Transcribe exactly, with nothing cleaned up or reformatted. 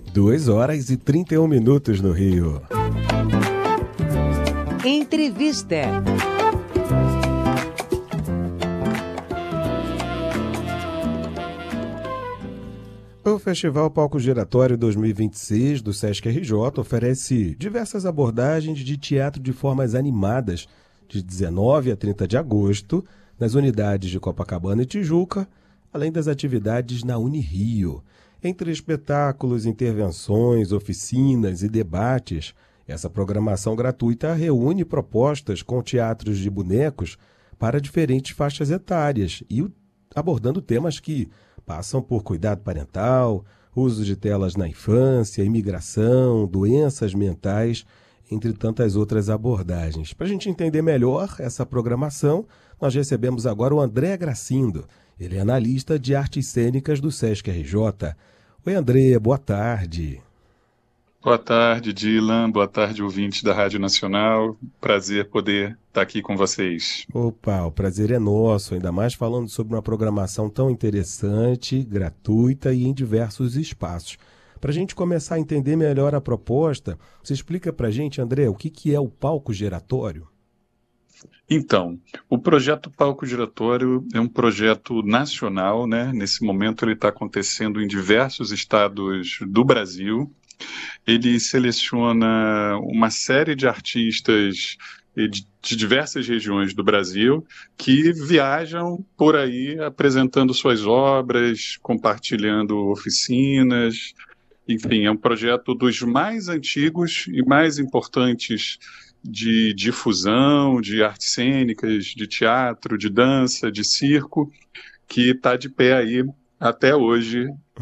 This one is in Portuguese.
duas horas e trinta e um minutos no Rio. Entrevista. O Festival Palco Giratório dois mil e vinte e seis do Sesc R J oferece diversas abordagens de teatro de formas animadas de dezenove a trinta de agosto nas unidades de Copacabana e Tijuca, além das atividades na Unirio. Entre espetáculos, intervenções, oficinas e debates, essa programação gratuita reúne propostas com teatros de bonecos para diferentes faixas etárias e abordando temas que passam por cuidado parental, uso de telas na infância, imigração, doenças mentais, entre tantas outras abordagens. Para a gente entender melhor essa programação, nós recebemos agora o André Gracindo. Ele é analista de artes cênicas do Sesc R J. Oi, André, boa tarde. Boa tarde, Dylan. Boa tarde, ouvintes da Rádio Nacional. Prazer poder estar aqui com vocês. Opa, o prazer é nosso, ainda mais falando sobre uma programação tão interessante, gratuita e em diversos espaços. Para a gente começar a entender melhor a proposta, você explica para a gente, André, o que, que é o Palco Giratório? Então, o projeto Palco Giratório é um projeto nacional, né? Nesse momento ele está acontecendo em diversos estados do Brasil. Ele seleciona uma série de artistas de, de diversas regiões do Brasil que viajam por aí apresentando suas obras, compartilhando oficinas. Enfim, é um projeto dos mais antigos e mais importantes de difusão, de artes cênicas, de teatro, de dança, de circo, que está de pé aí até hoje